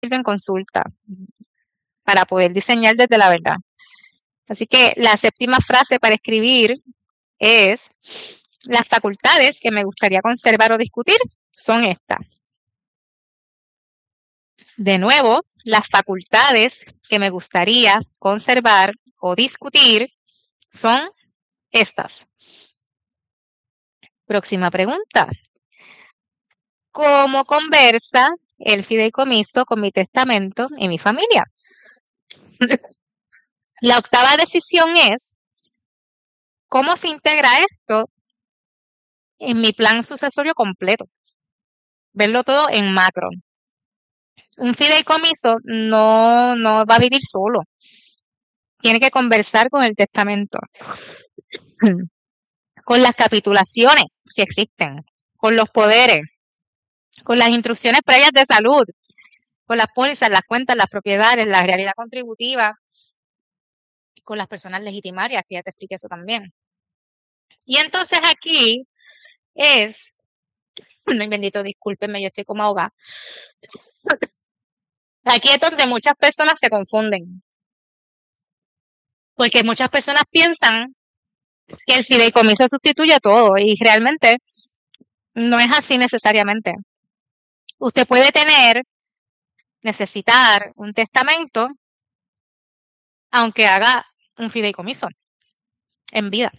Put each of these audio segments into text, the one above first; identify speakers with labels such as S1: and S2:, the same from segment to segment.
S1: en consulta para poder diseñar desde la verdad. Así que la séptima frase para escribir es: las facultades que me gustaría conservar o discutir son estas. De nuevo, las facultades que me gustaría conservar o discutir son estas. Próxima pregunta. ¿Cómo conversa el fideicomiso con mi testamento y mi familia? La octava decisión es: ¿cómo se integra esto en mi plan sucesorio completo? Verlo todo en macro. Un fideicomiso no va a vivir solo. Tiene que conversar con el testamento, con las capitulaciones, si existen, con los poderes, con las instrucciones previas de salud, con las pólizas, las cuentas, las propiedades, la realidad contributiva, con las personas legitimarias, que ya te expliqué eso también. Y entonces aquí es, no, bendito, discúlpenme, yo estoy como ahogada. Aquí es donde muchas personas se confunden, porque muchas personas piensan que el fideicomiso sustituye todo y realmente no es así necesariamente. Usted puede necesitar un testamento aunque haga un fideicomiso en vida.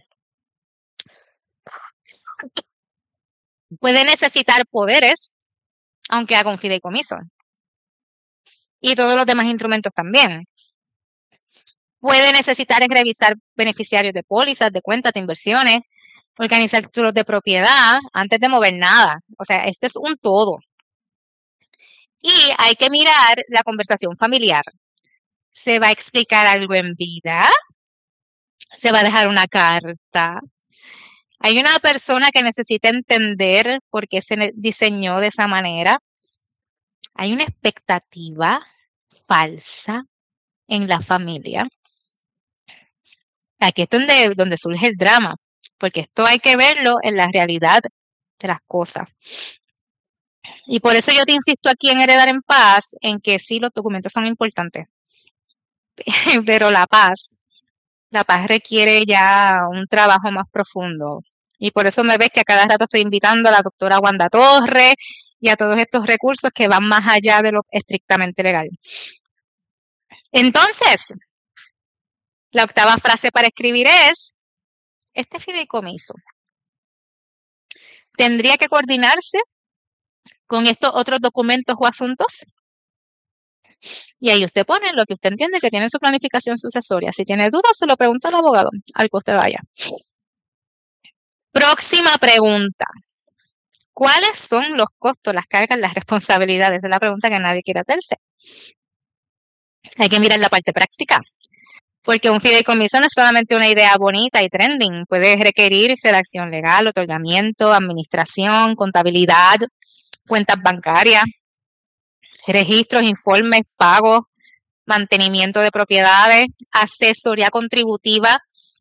S1: Puede necesitar poderes aunque haga un fideicomiso. Y todos los demás instrumentos también. Puede necesitar revisar beneficiarios de pólizas, de cuentas, de inversiones, organizar títulos de propiedad antes de mover nada. O sea, esto es un todo. Y hay que mirar la conversación familiar. ¿Se va a explicar algo en vida? ¿Se va a dejar una carta? ¿Hay una persona que necesita entender por qué se diseñó de esa manera? ¿Hay una expectativa falsa en la familia? Aquí es donde surge el drama, porque esto hay que verlo en la realidad de las cosas. Y por eso yo te insisto aquí en Heredar en Paz, en que sí, los documentos son importantes, pero la paz requiere ya un trabajo más profundo. Y por eso me ves que a cada rato estoy invitando a la doctora Wanda Torres y a todos estos recursos que van más allá de lo estrictamente legal. Entonces, la octava frase para escribir es: este fideicomiso tendría que coordinarse con estos otros documentos o asuntos. Y ahí usted pone lo que usted entiende que tiene en su planificación sucesoria. Si tiene dudas, se lo pregunta al abogado al que usted vaya. Próxima pregunta. ¿Cuáles son los costos, las cargas, las responsabilidades? Es la pregunta que nadie quiere hacerse. Hay que mirar la parte práctica, porque un fideicomiso no es solamente una idea bonita y trending. Puede requerir redacción legal, otorgamiento, administración, contabilidad, cuentas bancarias, registros, informes, pagos, mantenimiento de propiedades, asesoría contributiva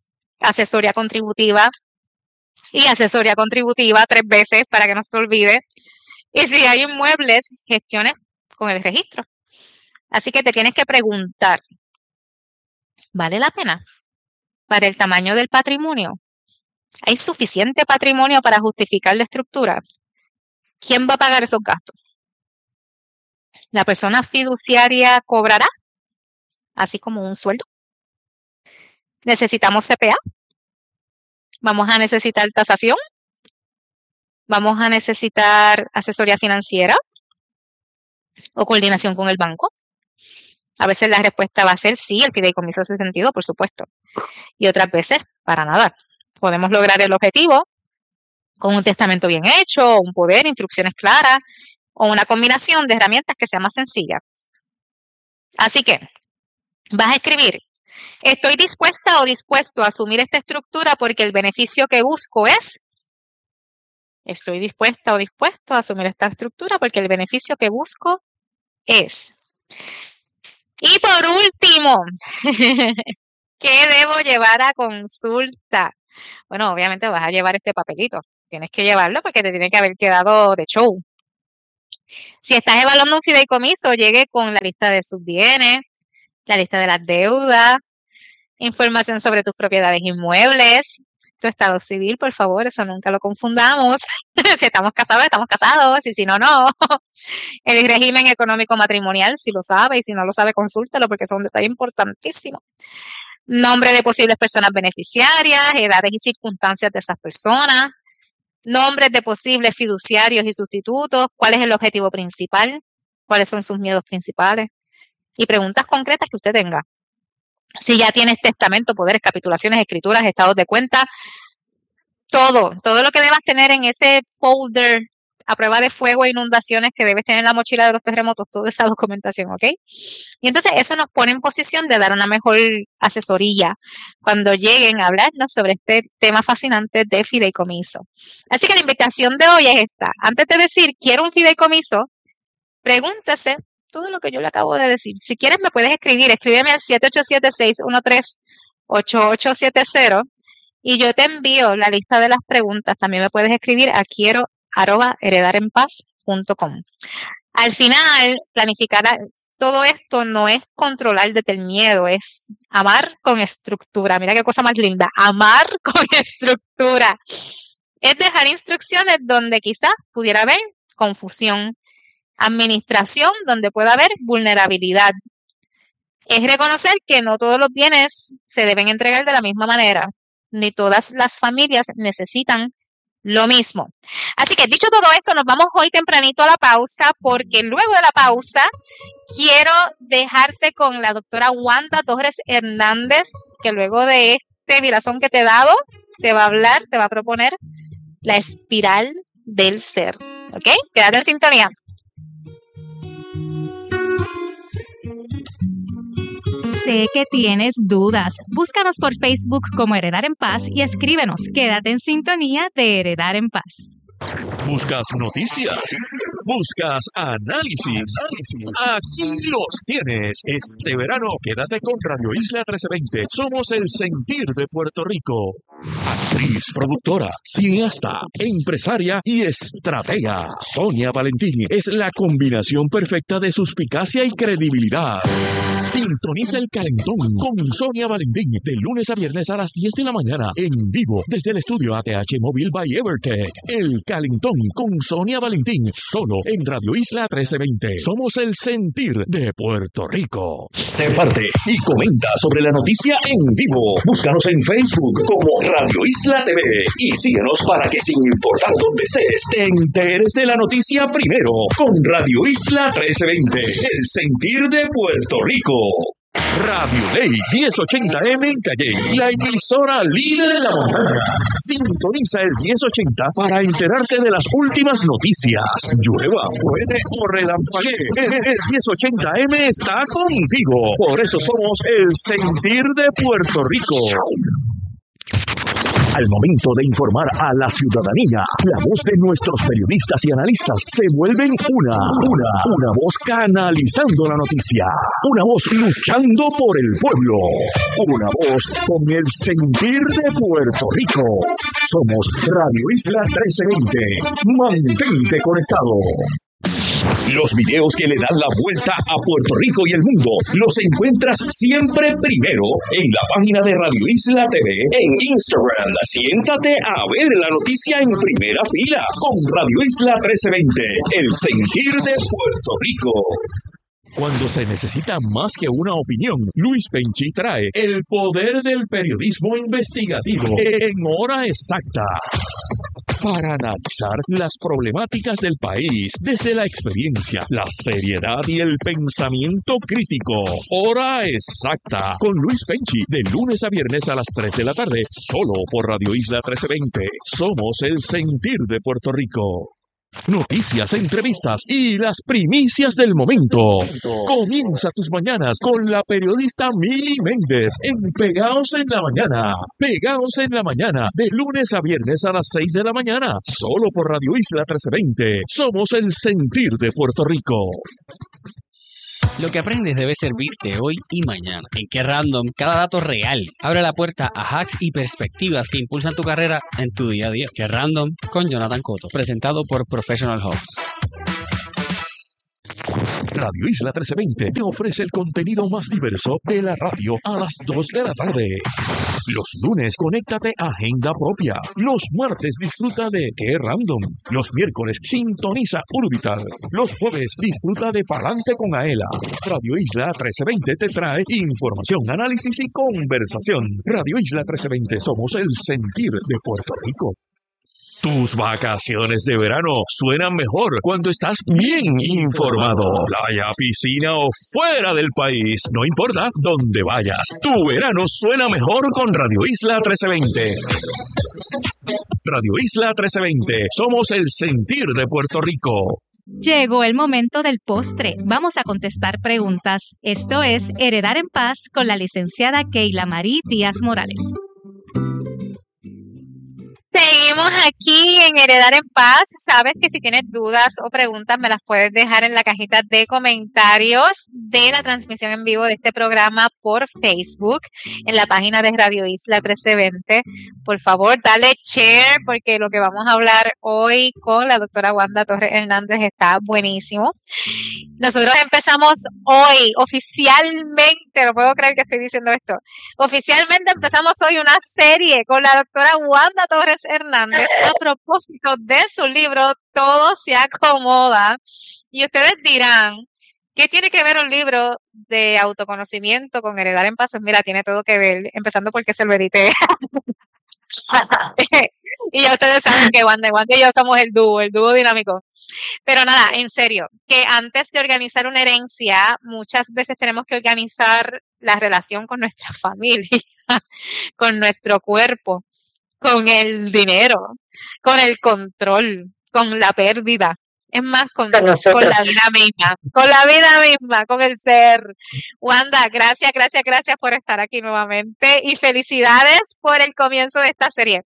S1: y asesoría contributiva 3 veces para que no se olvide. Y si hay inmuebles, gestiones con el registro. Así que te tienes que preguntar, ¿vale la pena para el tamaño del patrimonio? ¿Hay suficiente patrimonio para justificar la estructura? ¿Quién va a pagar esos gastos? ¿La persona fiduciaria cobrará? Así como un sueldo. ¿Necesitamos CPA? ¿Vamos a necesitar tasación? ¿Vamos a necesitar asesoría financiera o coordinación con el banco? A veces la respuesta va a ser sí, el fideicomiso hace sentido, por supuesto. Y otras veces, para nada. Podemos lograr el objetivo con un testamento bien hecho, un poder, instrucciones claras, o una combinación de herramientas que sea más sencilla. Así que, vas a escribir: estoy dispuesta o dispuesto a asumir esta estructura porque el beneficio que busco es... Estoy dispuesta o dispuesto a asumir esta estructura porque el beneficio que busco es... Y por último, ¿qué debo llevar a consulta? Bueno, obviamente vas a llevar este papelito. Tienes que llevarlo porque te tiene que haber quedado de show. Si estás evaluando un fideicomiso, llegue con la lista de sus bienes, la lista de las deudas, información sobre tus propiedades inmuebles, tu estado civil, por favor, eso nunca lo confundamos. Si estamos casados, y si no, no. El régimen económico matrimonial, si lo sabe, y si no lo sabe, consúltelo, porque es un detalle importantísimo. Nombre de posibles personas beneficiarias, edades y circunstancias de esas personas, nombres de posibles fiduciarios y sustitutos, cuál es el objetivo principal, cuáles son sus miedos principales, y preguntas concretas que usted tenga. Si ya tienes testamento, poderes, capitulaciones, escrituras, estados de cuenta, todo lo que debas tener en ese folder a prueba de fuego e inundaciones que debes tener en la mochila de los terremotos, toda esa documentación, ¿ok? Y entonces eso nos pone en posición de dar una mejor asesoría cuando lleguen a hablarnos sobre este tema fascinante de fideicomiso. Así que la invitación de hoy es esta. Antes de decir quiero un fideicomiso, pregúntese todo lo que yo le acabo de decir. Si quieres me puedes escríbeme al 787-613-8870 y yo te envío la lista de las preguntas. También me puedes escribir a quiero@heredarenpaz.com. Al final, planificar todo esto no es controlar desde el miedo, es amar con estructura. Mira qué cosa más linda, amar con estructura. Es dejar instrucciones donde quizás pudiera haber confusión. Administración donde pueda haber vulnerabilidad. Es reconocer que no todos los bienes se deben entregar de la misma manera, ni todas las familias necesitan lo mismo. Así que dicho todo esto, nos vamos hoy tempranito a la pausa, porque luego de la pausa quiero dejarte con la doctora Wanda Torres Hernández, que luego de este virazón que te he dado, te va a hablar, te va a proponer la espiral del ser. ¿Ok? Quédate en sintonía.
S2: Sé que tienes dudas. Búscanos por Facebook como Heredar en Paz y escríbenos. Quédate en sintonía de Heredar en Paz.
S3: ¿Buscas noticias? ¿Buscas análisis? Aquí los tienes. Este verano quédate con Radio Isla 1320. Somos el sentir de Puerto Rico. Actriz, productora, cineasta, empresaria y estratega. Sonia Valentín es la combinación perfecta de suspicacia y credibilidad. Sintoniza El Calentón con Sonia Valentín de lunes a viernes a las 10 de la mañana en vivo desde el estudio ATH Móvil by Evertech. El Calentón con Sonia Valentín solo en Radio Isla 1320. Somos el sentir de Puerto Rico. Sé parte y comenta sobre la noticia en vivo. Búscanos en Facebook como Radio Isla TV y síguenos para que sin importar dónde estés te enteres de la noticia primero con Radio Isla 1320. El sentir de Puerto Rico. Radio Ley 1080M en Calle, la emisora líder en la montaña. Sintoniza el 1080 para enterarte de las últimas noticias. Llueva, truene o relampaguee, el 1080M está contigo. Por eso somos el sentir de Puerto Rico. Al momento de informar a la ciudadanía, la voz de nuestros periodistas y analistas se vuelven una voz canalizando la noticia, una voz luchando por el pueblo, una voz con el sentir de Puerto Rico. Somos Radio Isla 1320. Mantente conectado. Los videos que le dan la vuelta a Puerto Rico y el mundo los encuentras siempre primero en la página de Radio Isla TV en Instagram. Siéntate a ver la noticia en primera fila con Radio Isla 1320, el sentir de Puerto Rico. Cuando se necesita más que una opinión, Luis Penchi trae el poder del periodismo investigativo en hora exacta para analizar las problemáticas del país desde la experiencia, la seriedad y el pensamiento crítico. Hora exacta con Luis Penchi de lunes a viernes a las 3 de la tarde, solo por Radio Isla 1320. Somos el sentir de Puerto Rico. Noticias, entrevistas y las primicias del momento. Comienza tus mañanas con la periodista Mili Méndez en Pegaos en la Mañana. Pegaos en la Mañana, de lunes a viernes a las 6 de la mañana, solo por Radio Isla 1320. Somos el sentir de Puerto Rico.
S4: Lo que aprendes debe servirte hoy y mañana. En Qué Random, cada dato real abre la puerta a hacks y perspectivas que impulsan tu carrera en tu día a día. Qué Random con Jonathan Cotto, presentado por Professional Hubs.
S3: Radio Isla 1320 te ofrece el contenido más diverso de la radio a las 2 de la tarde. Los lunes, conéctate a Agenda Propia. Los martes, disfruta de Qué Random. Los miércoles, sintoniza Urbital. Los jueves, disfruta de Palante con Aela. Radio Isla 1320 te trae información, análisis y conversación. Radio Isla 1320, somos el sentir de Puerto Rico. Tus vacaciones de verano suenan mejor cuando estás bien informado. Playa, piscina o fuera del país, no importa dónde vayas. Tu verano suena mejor con Radio Isla 1320. Radio Isla 1320, somos el sentir de Puerto Rico.
S2: Llegó el momento del postre. Vamos a contestar preguntas. Esto es Heredar en Paz con la licenciada Keila Marie Díaz Morales.
S1: Seguimos aquí en Heredar en Paz. Sabes que si tienes dudas o preguntas me las puedes dejar en la cajita de comentarios de la transmisión en vivo de este programa por Facebook, en la página de Radio Isla 1320. Por favor, dale share porque lo que vamos a hablar hoy con la doctora Wanda Torres Hernández está buenísimo. Nosotros empezamos hoy oficialmente, no puedo creer que estoy diciendo esto, oficialmente empezamos hoy una serie con la doctora Wanda Torres Hernández a propósito de su libro Todo se acomoda. Y ustedes dirán, ¿qué tiene que ver un libro de autoconocimiento con Heredar en Paz? Pues mira, tiene todo que ver, empezando porque se lo edité. Y ya ustedes saben que Wanda y yo somos el dúo dinámico. Pero nada, en serio, que antes de organizar una herencia, muchas veces tenemos que organizar la relación con nuestra familia, con nuestro cuerpo, con el dinero, con el control, con la pérdida. Es más, con la vida misma, con el ser. Wanda, gracias por estar aquí nuevamente y felicidades por el comienzo de esta serie.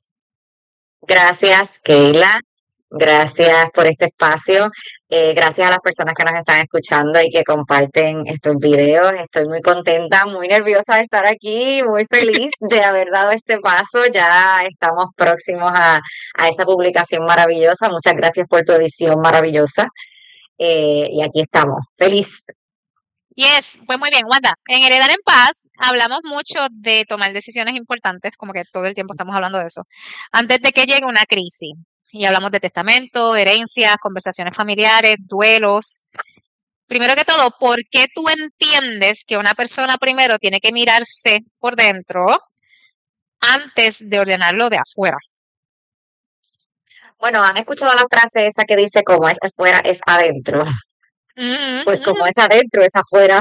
S5: Gracias, Keila. Gracias por este espacio. Gracias a las personas que nos están escuchando y que comparten estos videos. Estoy muy contenta, muy nerviosa de estar aquí, muy feliz de haber dado este paso. Ya estamos próximos a esa publicación maravillosa. Muchas gracias por tu edición maravillosa. Y aquí estamos, feliz.
S1: Yes, pues muy bien, Wanda. En Heredar en Paz hablamos mucho de tomar decisiones importantes, como que todo el tiempo estamos hablando de eso, antes de que llegue una crisis. Y hablamos de testamento, herencias, conversaciones familiares, duelos. Primero que todo, ¿por qué tú entiendes que una persona primero tiene que mirarse por dentro antes de ordenarlo de afuera?
S5: Bueno, ¿han escuchado la frase esa que dice como es afuera es adentro? Pues como es adentro, es afuera.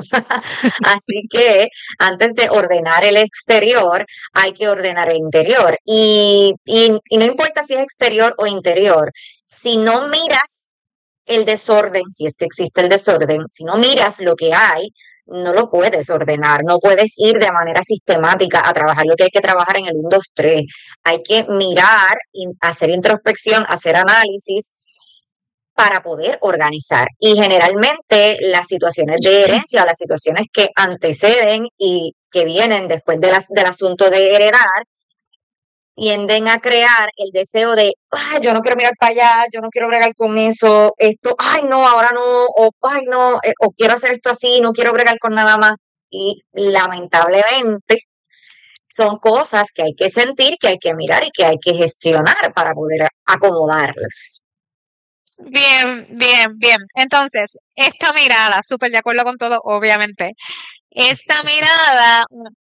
S5: Así que antes de ordenar el exterior, hay que ordenar el interior. Y no importa si es exterior o interior, si no miras el desorden, si es que existe el desorden, si no miras lo que hay, no lo puedes ordenar, no puedes ir de manera sistemática a trabajar lo que hay que trabajar en el 1, 2, 3. Hay que mirar, hacer introspección, hacer análisis, para poder organizar. Y generalmente las situaciones de herencia, las situaciones que anteceden y que vienen después del asunto de heredar, tienden a crear el deseo de, ay, yo no quiero mirar para allá, yo no quiero bregar con eso, esto, ay, no, ahora no, o ay, no, o quiero hacer esto así, no quiero bregar con nada más. Y lamentablemente son cosas que hay que sentir, que hay que mirar y que hay que gestionar para poder acomodarlas.
S1: Bien. Entonces, esta mirada, súper de acuerdo con todo, obviamente. Esta mirada,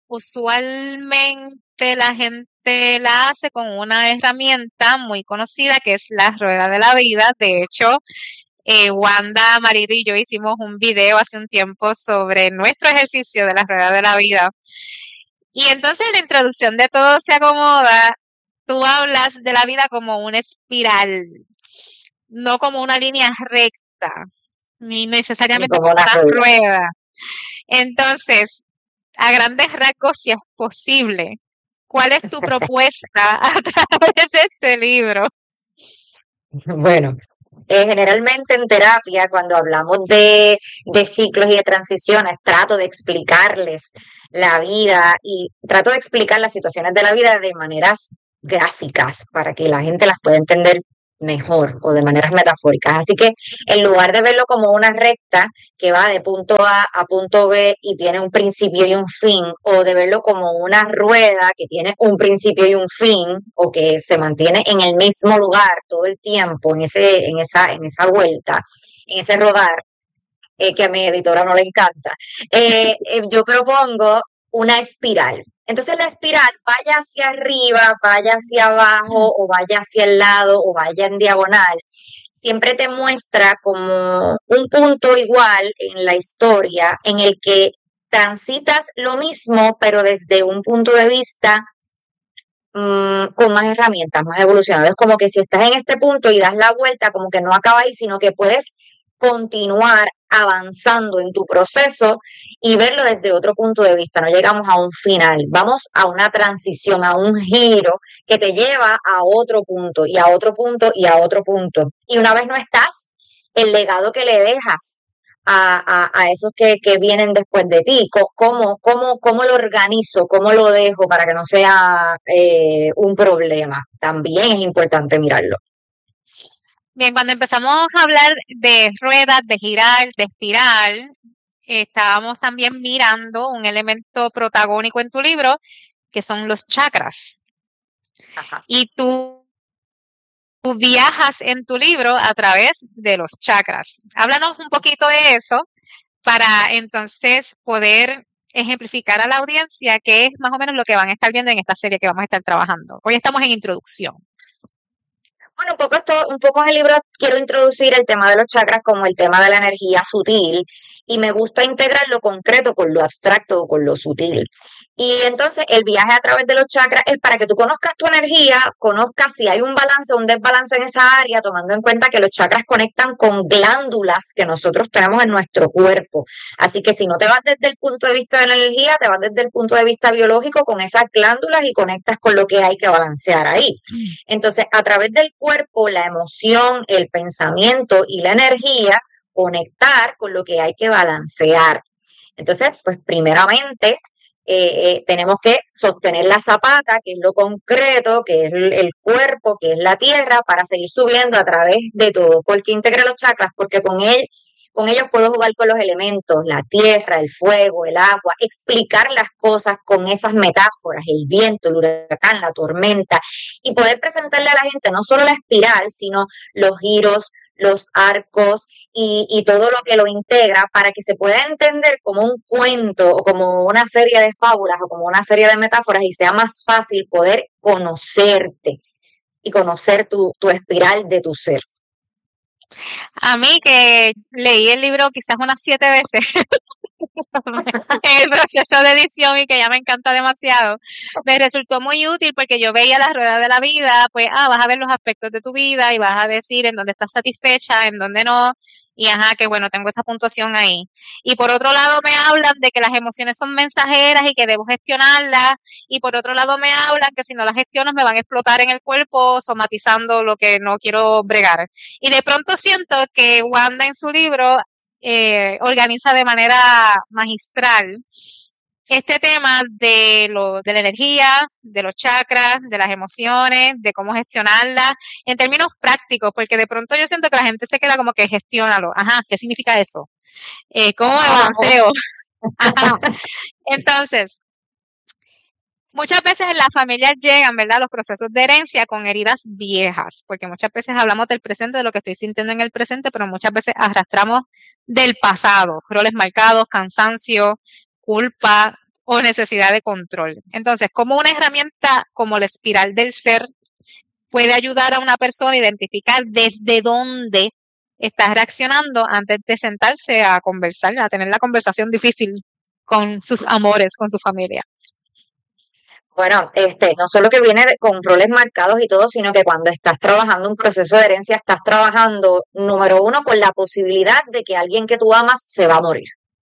S1: usualmente la gente la hace con una herramienta muy conocida que es la rueda de la vida. De hecho, Wanda, Marido y yo hicimos un video hace un tiempo sobre nuestro ejercicio de la rueda de la vida. Y entonces en la introducción de Todo se acomoda, tú hablas de la vida como una espiral, no como una línea recta, ni necesariamente como una rueda. Entonces, a grandes rasgos, si es posible, ¿cuál es tu propuesta a través de este libro?
S5: Bueno, generalmente en terapia, cuando hablamos de ciclos y de transiciones, trato de explicarles la vida y trato de explicar las situaciones de la vida de maneras gráficas para que la gente las pueda entender mejor o de maneras metafóricas. Así que en lugar de verlo como una recta que va de punto A punto B y tiene un principio y un fin, o de verlo como una rueda que tiene un principio y un fin, o que se mantiene en el mismo lugar todo el tiempo, en esa vuelta, en ese rodar, que a mi editora no le encanta, yo propongo una espiral. Entonces la espiral vaya hacia arriba, vaya hacia abajo, o vaya hacia el lado, o vaya en diagonal, siempre te muestra como un punto igual en la historia en el que transitas lo mismo, pero desde un punto de vista con más herramientas, más evolucionado. Es como que si estás en este punto y das la vuelta, como que no acaba ahí, sino que puedes continuar avanzando en tu proceso y verlo desde otro punto de vista. No llegamos a un final, vamos a una transición, a un giro que te lleva a otro punto y a otro punto y a otro punto. Y una vez no estás, el legado que le dejas a esos que vienen después de ti, cómo lo organizo, cómo lo dejo para que no sea un problema. También es importante mirarlo.
S1: Bien, cuando empezamos a hablar de ruedas, de girar, de espiral, estábamos también mirando un elemento protagónico en tu libro, que son los chakras.
S5: Ajá.
S1: Y tú viajas en tu libro a través de los chakras. Háblanos un poquito de eso para entonces poder ejemplificar a la audiencia qué es más o menos lo que van a estar viendo en esta serie que vamos a estar trabajando. Hoy estamos en introducción.
S5: Bueno, un poco en el libro quiero introducir el tema de los chakras como el tema de la energía sutil y me gusta integrar lo concreto con lo abstracto o con lo sutil. Y entonces el viaje a través de los chakras es para que tú conozcas tu energía, conozcas si hay un balance o un desbalance en esa área, tomando en cuenta que los chakras conectan con glándulas que nosotros tenemos en nuestro cuerpo. Así que si no te vas desde el punto de vista de la energía, te vas desde el punto de vista biológico con esas glándulas y conectas con lo que hay que balancear ahí. Entonces, a través del cuerpo, la emoción, el pensamiento y la energía, conectar con lo que hay que balancear. Entonces, pues primeramente tenemos que sostener la zapata, que es lo concreto, que es el cuerpo, que es la tierra, para seguir subiendo a través de todo. Porque integra los chakras, porque con ellos puedo jugar con los elementos, la tierra, el fuego, el agua, explicar las cosas con esas metáforas, el viento, el huracán, la tormenta, y poder presentarle a la gente no solo la espiral, sino los giros, los arcos y todo lo que lo integra para que se pueda entender como un cuento o como una serie de fábulas o como una serie de metáforas y sea más fácil poder conocerte y conocer tu espiral de tu ser.
S1: A mí que leí el libro quizás unas 7 veces en el proceso de edición y que ya me encanta demasiado, me resultó muy útil porque yo veía las ruedas de la vida, pues, vas a ver los aspectos de tu vida y vas a decir en dónde estás satisfecha, en dónde no, y que bueno, tengo esa puntuación ahí. Y por otro lado me hablan de que las emociones son mensajeras y que debo gestionarlas, y por otro lado me hablan que si no las gestiono me van a explotar en el cuerpo, somatizando lo que no quiero bregar. Y de pronto siento que Wanda en su libro organiza de manera magistral este tema de la energía, de los chakras, de las emociones, de cómo gestionarlas, en términos prácticos, porque de pronto yo siento que la gente se queda como que gestiónalo. Ajá, ¿qué significa eso? ¿Cómo me balanceo? Ajá. Entonces, muchas veces en las familias llegan, ¿verdad?, los procesos de herencia con heridas viejas, porque muchas veces hablamos del presente, de lo que estoy sintiendo en el presente, pero muchas veces arrastramos del pasado, roles marcados, cansancio, culpa o necesidad de control. Entonces, ¿cómo una herramienta como la espiral del ser puede ayudar a una persona a identificar desde dónde está reaccionando antes de sentarse a conversar, a tener la conversación difícil con sus amores, con su familia?
S5: Bueno, no solo que viene con roles marcados y todo, sino que cuando estás trabajando un proceso de herencia, estás trabajando, número uno, con la posibilidad de que alguien que tú amas se va a morir.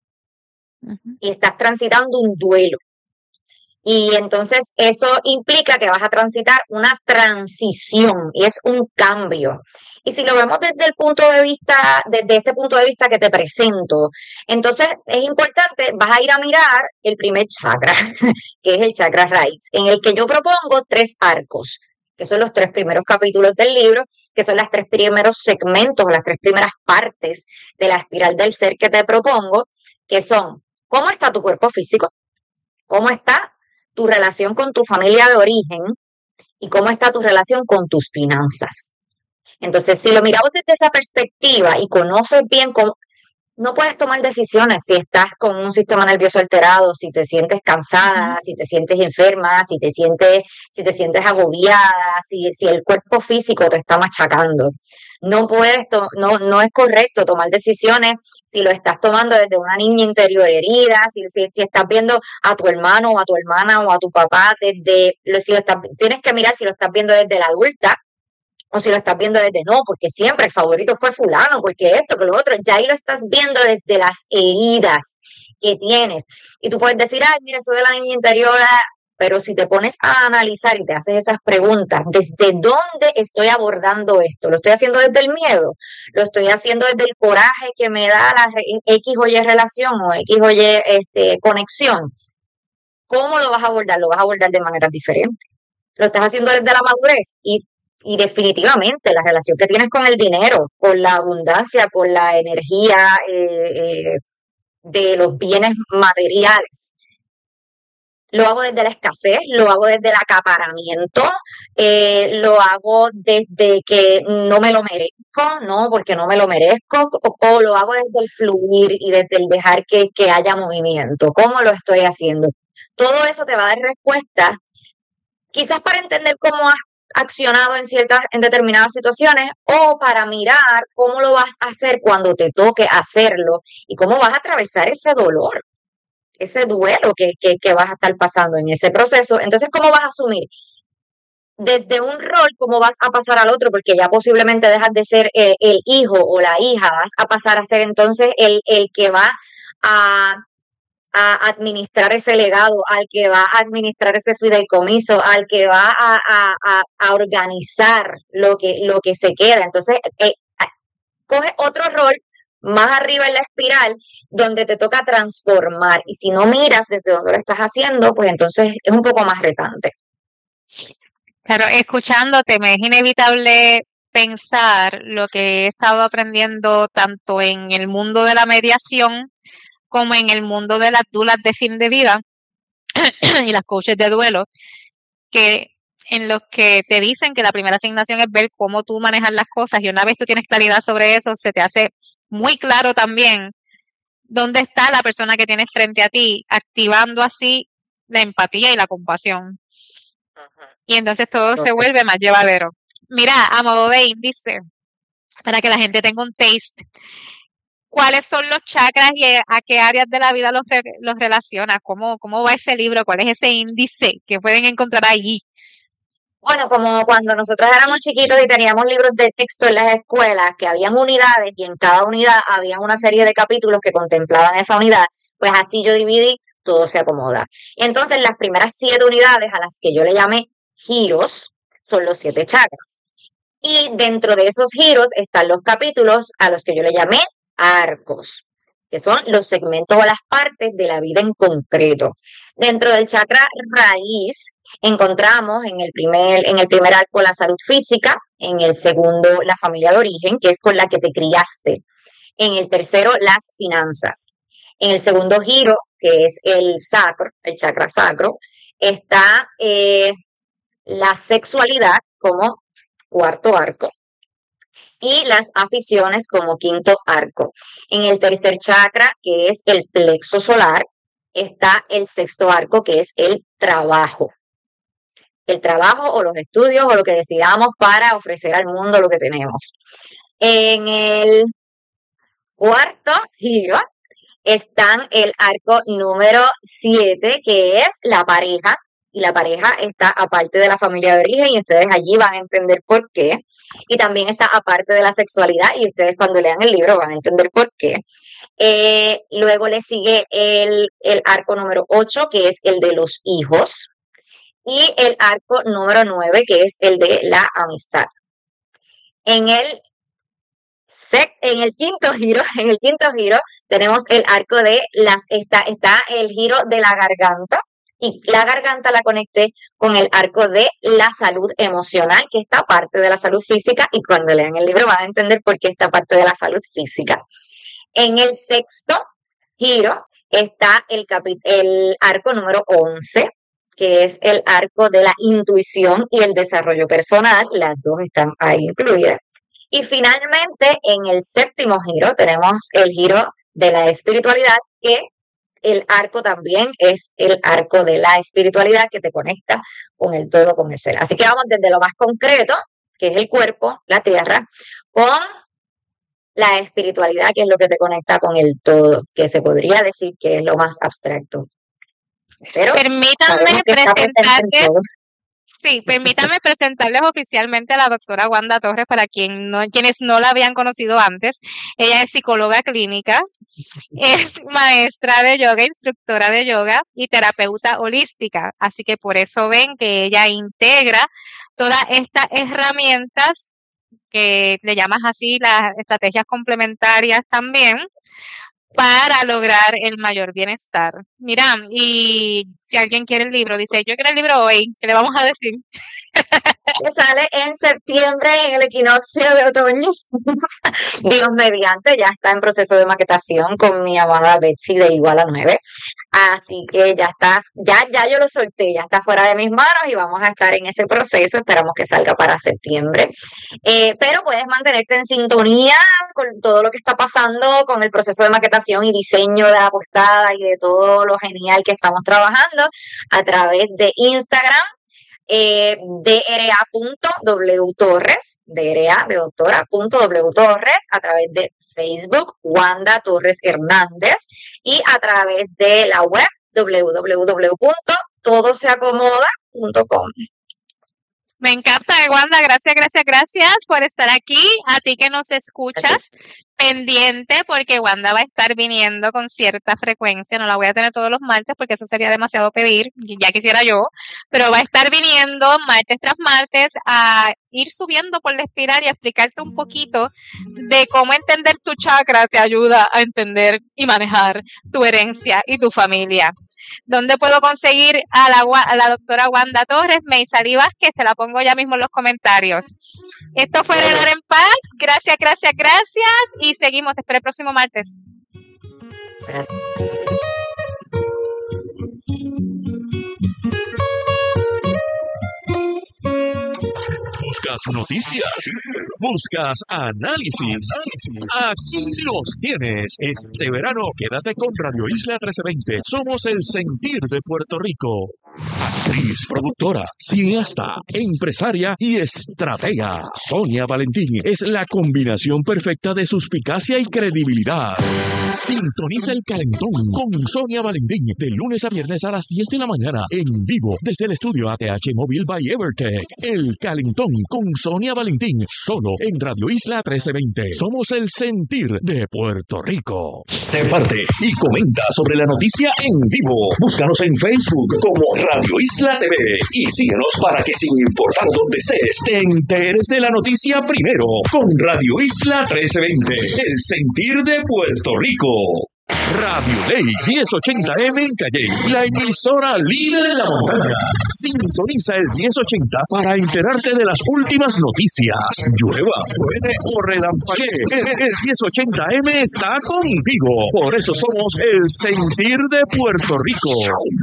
S5: Y estás transitando un duelo. Y entonces eso implica que vas a transitar una transición y es un cambio. Y si lo vemos desde este punto de vista que te presento, entonces es importante, vas a ir a mirar el primer chakra, que es el chakra raíz, en el que yo propongo 3 arcos. que son los 3 primeros capítulos del libro, que son los 3 primeros segmentos, las 3 primeras partes de la espiral del ser que te propongo, que son, ¿cómo está tu cuerpo físico? ¿Cómo está tu relación con tu familia de origen? ¿Y cómo está tu relación con tus finanzas? Entonces, si lo miramos desde esa perspectiva y conoces bien cómo, no puedes tomar decisiones si estás con un sistema nervioso alterado, si te sientes cansada, si te sientes enferma, si te sientes agobiada, si el cuerpo físico te está machacando. No puedes, no es correcto tomar decisiones si lo estás tomando desde una niña interior herida, si estás viendo a tu hermano o a tu hermana o a tu papá tienes que mirar si lo estás viendo desde la adulta, o si lo estás viendo desde no, porque siempre el favorito fue fulano, porque esto, que lo otro, ya ahí lo estás viendo desde las heridas que tienes. Y tú puedes decir, ay, mira, eso de la niña interior, pero si te pones a analizar y te haces esas preguntas, ¿desde dónde estoy abordando esto? ¿Lo estoy haciendo desde el miedo? ¿Lo estoy haciendo desde el coraje que me da la X o Y relación o X o Y conexión? ¿Cómo lo vas a abordar? Lo vas a abordar de maneras diferentes. Lo estás haciendo desde la madurez y definitivamente la relación que tienes con el dinero, con la abundancia, con la energía de los bienes materiales. Lo hago desde la escasez, lo hago desde el acaparamiento, lo hago desde que no me lo merezco, ¿no? Porque no me lo merezco, o lo hago desde el fluir y desde el dejar que haya movimiento. ¿Cómo lo estoy haciendo? Todo eso te va a dar respuestas, quizás para entender cómo has accionado en determinadas situaciones o para mirar cómo lo vas a hacer cuando te toque hacerlo y cómo vas a atravesar ese dolor, ese duelo que vas a estar pasando en ese proceso. Entonces, ¿cómo vas a asumir? Desde un rol, ¿cómo vas a pasar al otro? Porque ya posiblemente dejas de ser el hijo o la hija, vas a pasar a ser entonces el que va a administrar ese legado, al que va a administrar ese fideicomiso, al que va a organizar lo que se queda. Entonces, coge otro rol más arriba en la espiral donde te toca transformar. Y si no miras desde donde lo estás haciendo, pues entonces es un poco más retante.
S1: Claro, escuchándote me es inevitable pensar lo que he estado aprendiendo tanto en el mundo de la mediación como en el mundo de las dulas de fin de vida y las coaches de duelo, que en los que te dicen que la primera asignación es ver cómo tú manejas las cosas y una vez tú tienes claridad sobre eso, se te hace muy claro también dónde está la persona que tienes frente a ti, activando así la empatía y la compasión. Y entonces todo se vuelve más llevadero. Mira, a modo de índice, para que la gente tenga un taste, ¿cuáles son los chakras y a qué áreas de la vida los relaciona? ¿Cómo va ese libro? ¿Cuál es ese índice que pueden encontrar allí?
S5: Bueno, como cuando nosotros éramos chiquitos y teníamos libros de texto en las escuelas, que habían unidades y en cada unidad había una serie de capítulos que contemplaban esa unidad, pues así yo dividí, todo se acomoda. Y entonces las primeras 7 unidades a las que yo le llamé giros son los 7 chakras. Y dentro de esos giros están los capítulos a los que yo le llamé arcos, que son los segmentos o las partes de la vida en concreto. Dentro del chakra raíz encontramos en el primer arco la salud física, en el segundo la familia de origen, que es con la que te criaste, en el tercero las finanzas. En el segundo giro, que es el sacro, el chakra sacro, está la sexualidad como cuarto arco y las aficiones como quinto arco. En el tercer chakra, que es el plexo solar, está el sexto arco, que es el trabajo. El trabajo o los estudios o lo que decidamos para ofrecer al mundo lo que tenemos. En el cuarto giro están el arco número 7, que es la pareja. Y la pareja está aparte de la familia de origen y ustedes allí van a entender por qué. Y también está aparte de la sexualidad y ustedes cuando lean el libro van a entender por qué. Luego le sigue el arco número 8, que es el de los hijos. Y el arco número 9, que es el de la amistad. En el quinto giro tenemos el arco de está el giro de la garganta y la garganta la conecté con el arco de la salud emocional, que está parte de la salud física, y cuando lean el libro van a entender por qué está parte de la salud física. En el sexto giro está el arco número 11, que es el arco de la intuición y el desarrollo personal. Las dos están ahí incluidas. Y finalmente, en el séptimo giro tenemos el giro de la espiritualidad, que el arco también es el arco de la espiritualidad, que te conecta con el todo, con el ser. Así que vamos desde lo más concreto, que es el cuerpo, la tierra, con la espiritualidad, que es lo que te conecta con el todo, que se podría decir que es lo más abstracto. Pero
S1: permítanme presentarles oficialmente a la doctora Wanda Torres, para quienes no la habían conocido antes. Ella es psicóloga clínica, es maestra de yoga, instructora de yoga y terapeuta holística. Así que por eso ven que ella integra todas estas herramientas que le llamas así las estrategias complementarias también, para lograr el mayor bienestar. Mira, y si alguien quiere el libro, dice, yo quiero el libro hoy, ¿qué le vamos a decir?
S5: Que sale en septiembre, en el equinoccio de otoño. Dios mediante, ya está en proceso de maquetación con mi amada Betsy de Iguala 9. Así que ya está, ya yo lo solté, ya está fuera de mis manos y vamos a estar en ese proceso. Esperamos que salga para septiembre. Pero puedes mantenerte en sintonía con todo lo que está pasando con el proceso de maquetación y diseño de la portada y de todo lo genial que estamos trabajando a través de Instagram. DRA.wtorres, DRA de doctora.wtorres, a través de Facebook, Wanda Torres Hernández, y a través de la web www.todoseacomoda.com.
S1: Me encanta, Wanda, gracias por estar aquí. A ti que nos escuchas, pendiente, porque Wanda va a estar viniendo con cierta frecuencia. No la voy a tener todos los martes porque eso sería demasiado pedir, ya quisiera yo, pero va a estar viniendo martes tras martes a ir subiendo por la espiral y a explicarte un poquito de cómo entender tu chakra te ayuda a entender y manejar tu herencia y tu familia. ¿Dónde puedo conseguir a la doctora Wanda Torres? Meisali Vázquez, te la pongo ya mismo en los comentarios. Esto fue Heredar en Paz. Gracias. Y seguimos. Te espero el próximo martes.
S5: Gracias.
S3: Buscas noticias, buscas análisis. Aquí los tienes. Este verano quédate con Radio Isla 1320. Somos el sentir de Puerto Rico. Actriz, productora, cineasta, empresaria y estratega. Sonia Valentín es la combinación perfecta de suspicacia y credibilidad. Sintoniza El Calentón con Sonia Valentín de lunes a viernes a las 10 de la mañana en vivo desde el estudio ATH Móvil by Evertech. El Calentón con Sonia Valentín, solo en Radio Isla 1320. Somos el sentir de Puerto Rico. Sé parte y comenta sobre la noticia en vivo. Búscanos en Facebook como Radio Isla TV y síguenos para que, sin importar dónde estés, te enteres de la noticia primero con Radio Isla 1320, el sentir de Puerto Rico. Radio Ley 1080M en Calle, la emisora líder en la montaña. Sintoniza el 1080 para enterarte de las últimas noticias. Llueva, truene o relampaguee, el 1080M está contigo. Por eso somos el sentir de Puerto Rico.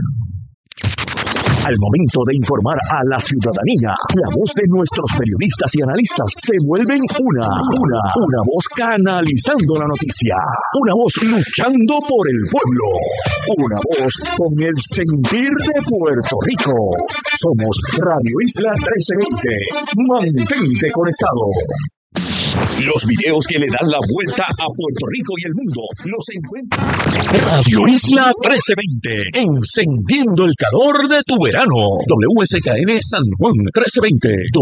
S3: Al momento de informar a la ciudadanía, la voz de nuestros periodistas y analistas se vuelven una voz canalizando la noticia, una voz luchando por el pueblo, una voz con el sentir de Puerto Rico. Somos Radio Isla 1320. Mantente conectado. Los videos que le dan la vuelta a Puerto Rico y el mundo los encuentran Radio Isla 1320, encendiendo el calor de tu verano. WSKN San Juan 1320,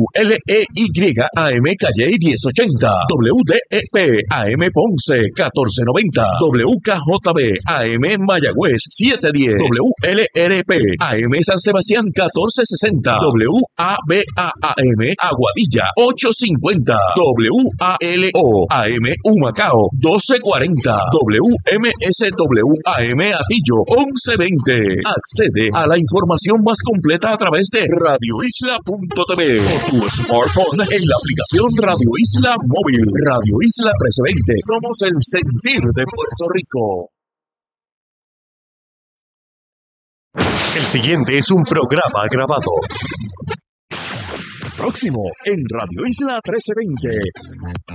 S3: WLEY AM Calle 1080, WDEP AM Ponce 1490, WKJB AM Mayagüez 710, WLRP AM San Sebastián 1460, WABA AM Aguadilla 850, WALO, AM Humacao 1240, WMSWAM Atillo 1120. Accede a la información más completa a través de radioisla.tv o tu smartphone en la aplicación Radio Isla Móvil. Radio Isla 1320. Somos el sentir de Puerto Rico. El siguiente es un programa grabado. Próximo en Radio Isla 1320.